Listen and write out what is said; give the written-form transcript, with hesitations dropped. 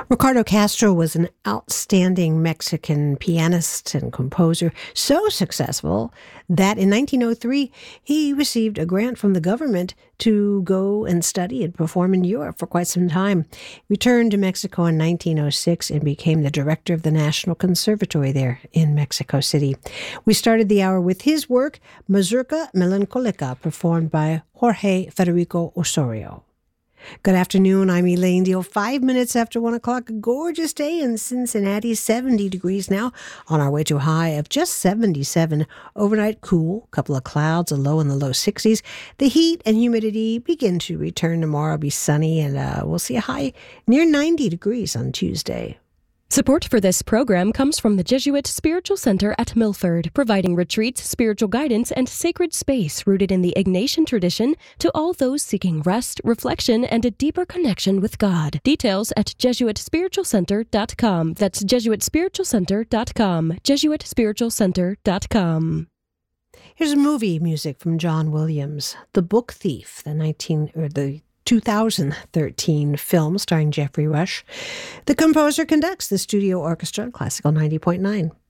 Ricardo Castro was an outstanding Mexican pianist and composer, so successful that in 1903 he received a grant from the government to go and study and perform in Europe for quite some time. Returned to Mexico in 1906 and became the director of the National Conservatory there in Mexico City. We started the hour with his work, Mazurka Melancolica, performed by Jorge Federico Osorio. Good afternoon, I'm Elaine Deal. 5 minutes after 1 o'clock, a gorgeous day in Cincinnati, 70 degrees now, on our way to a high of just 77. Overnight cool, couple of clouds, a low in the low 60s. The heat and humidity begin to return tomorrow, be sunny, and we'll see a high near 90 degrees on Tuesday. Support for this program comes from the Jesuit Spiritual Center at Milford, providing retreats, spiritual guidance, and sacred space rooted in the Ignatian tradition to all those seeking rest, reflection, and a deeper connection with God. Details at JesuitSpiritualCenter.com. That's JesuitSpiritualCenter.com. JesuitSpiritualCenter.com. Here's movie music from John Williams, The Book Thief, the 2013 film starring Geoffrey Rush. The composer conducts the studio orchestra, Classical 90.9.